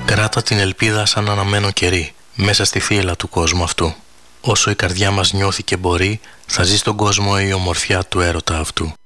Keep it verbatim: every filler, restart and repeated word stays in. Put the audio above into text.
Κράτα την ελπίδα σαν αναμένο κερί, μέσα στη θύελλα του κόσμου αυτού. Όσο η καρδιά μας νιώθει και μπορεί, θα ζει στον κόσμο η ομορφιά του έρωτα αυτού.